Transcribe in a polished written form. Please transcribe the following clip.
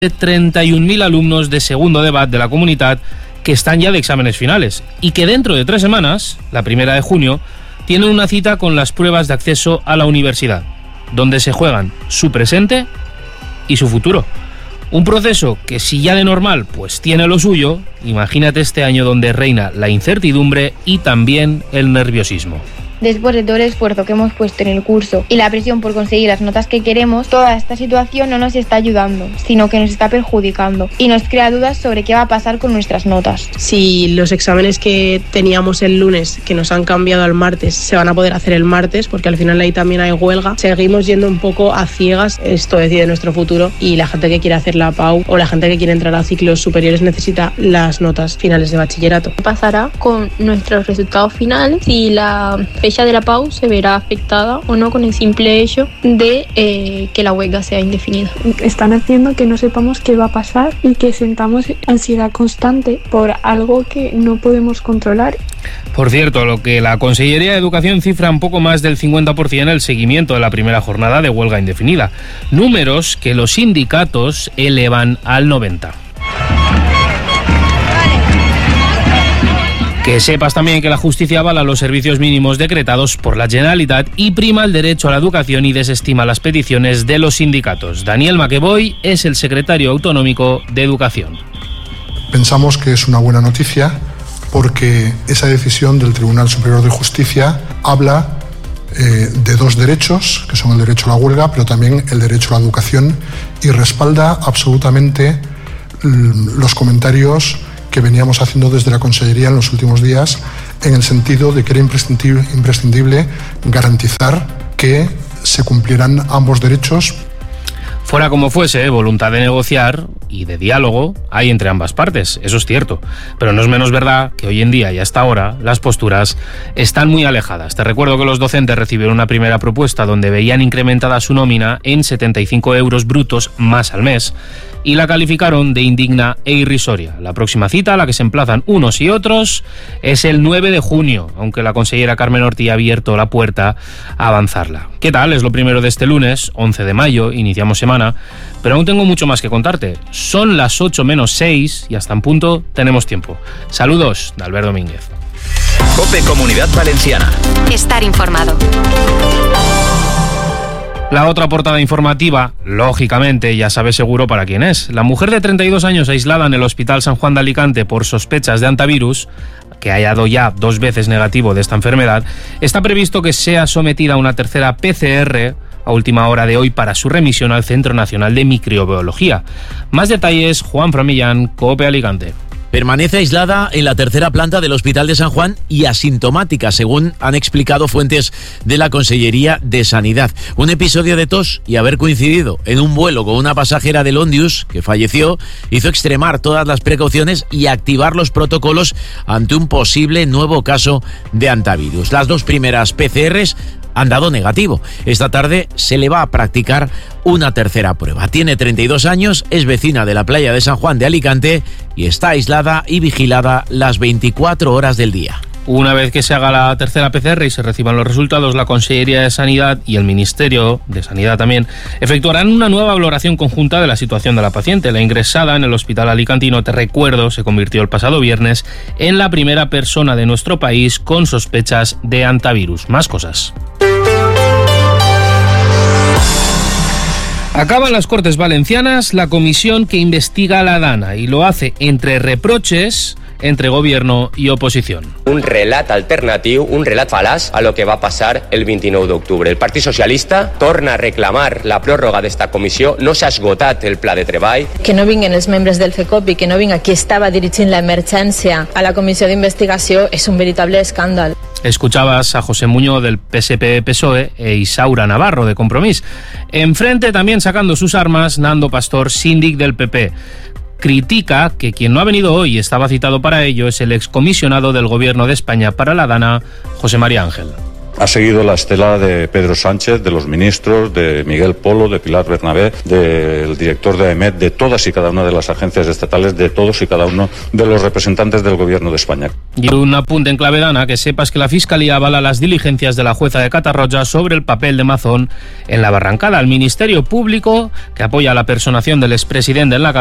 31.000 alumnos de segundo de BAT de la comunitat que están ya de exámenes finales y que dentro de 3 semanas, la 1 de junio, tienen una cita con las pruebas de acceso a la universidad, donde se juegan su presente y su futuro. Un proceso que, si ya de normal pues tiene lo suyo, imagínate este año donde reina la incertidumbre y también el nerviosismo. Después de todo el esfuerzo que hemos puesto en el curso y la presión por conseguir las notas que queremos, toda esta situación no nos está ayudando, sino que nos está perjudicando y nos crea dudas sobre qué va a pasar con nuestras notas. Si los exámenes que teníamos el lunes, que nos han cambiado al martes, se van a poder hacer el martes, porque al final ahí también hay huelga, seguimos yendo un poco a ciegas. Esto decide nuestro futuro y la gente que quiere hacer la PAU o la gente que quiere entrar a ciclos superiores necesita las notas finales de bachillerato. ¿Qué pasará con nuestros resultados finales si la fecha de la PAU se verá afectada o no con el simple hecho de que la huelga sea indefinida? Están haciendo que no sepamos qué va a pasar y que sintamos ansiedad constante por algo que no podemos controlar. Por cierto, lo que la Consellería de Educación cifra un poco más del 50% el seguimiento de la primera jornada de huelga indefinida, números que los sindicatos elevan al 90%. Que sepas también que la justicia avala los servicios mínimos decretados por la Generalitat y prima el derecho a la educación y desestima las peticiones de los sindicatos. Daniel Maqueboy es el secretario autonómico de Educación. Pensamos que es una buena noticia porque esa decisión del Tribunal Superior de Justicia habla de 2 derechos, que son el derecho a la huelga, pero también el derecho a la educación, y respalda absolutamente los comentarios que veníamos haciendo desde la Consellería en los últimos días, en el sentido de que era imprescindible garantizar que se cumplieran ambos derechos. Fuera como fuese, voluntad de negociar y de diálogo hay entre ambas partes, eso es cierto, pero no es menos verdad que hoy en día y hasta ahora las posturas están muy alejadas. Te recuerdo que los docentes recibieron una primera propuesta donde veían incrementada su nómina en 75 euros brutos más al mes y la calificaron de indigna e irrisoria. La próxima cita a la que se emplazan unos y otros es el 9 de junio, aunque la consellera Carmen Ortí ha abierto la puerta a avanzarla. ¿Qué tal? Es lo primero de este lunes, 11 de mayo, iniciamos semana, pero aún tengo mucho más que contarte. Son las 8 menos 6 y hasta en punto tenemos tiempo. Saludos de Albert Domínguez. COPE Comunidad Valenciana. Estar informado. La otra portada informativa, lógicamente, ya sabes seguro para quién es. La mujer de 32 años aislada en el Hospital San Juan de Alicante por sospechas de hantavirus, que ha dado ya 2 veces negativo de esta enfermedad, está previsto que sea sometida a una tercera PCR a última hora de hoy para su remisión al Centro Nacional de Microbiología. Más detalles, Juan Framillán, COPE Alicante. Permanece aislada en la tercera planta del Hospital de San Juan y asintomática, según han explicado fuentes de la Consellería de Sanidad. Un episodio de tos y haber coincidido en un vuelo con una pasajera del Ondius que falleció hizo extremar todas las precauciones y activar los protocolos ante un posible nuevo caso de hantavirus. Las 2 primeras PCRs han dado negativo. Esta tarde se le va a practicar una tercera prueba. Tiene 32 años, es vecina de la playa de San Juan de Alicante y está aislada y vigilada las 24 horas del día. Una vez que se haga la tercera PCR y se reciban los resultados, la Consellería de Sanidad y el Ministerio de Sanidad también efectuarán una nueva valoración conjunta de la situación de la paciente. La ingresada en el hospital alicantino, te recuerdo, se convirtió el pasado viernes en la primera persona de nuestro país con sospechas de hantavirus. Más cosas. Acaba en las Cortes Valencianas la comisión que investiga a la Dana y lo hace entre reproches entre gobierno i oposició. Un relat alternatiu, un relat fal·laç a lo que va passar el 29 d'octubre. El Partit Socialista torna a reclamar la pròrroga d'esta comissió, no s'ha esgotat el pla de treball. Que no vinguin els membres del FECOP i que no vinga qui estava dirigint l'emergència a la comissió d'investigació és un veritable escàndol. Escuchabas a José Muñoz del PSP-PSOE e Isaura Navarro de Compromís. Enfrente también sacando sus armas Nando Pastor, síndic del PP. Critica que quien no ha venido hoy y estaba citado para ello es el excomisionado del Gobierno de España para la Dana, José María Ángel. ha seguido la estela de Pedro Sánchez, de los ministros, de Miguel Polo, de Pilar Bernabé, del director de AEMET, de todas y cada una de las agencias estatales, de todos y cada uno de los representantes del Gobierno de España. Y un apunte en clave dana, que sepas que la Fiscalía avala las diligencias de la jueza de Catarroja sobre el papel de Mazón en la barrancada. El Ministerio Público, que apoya la personación del expresidente en la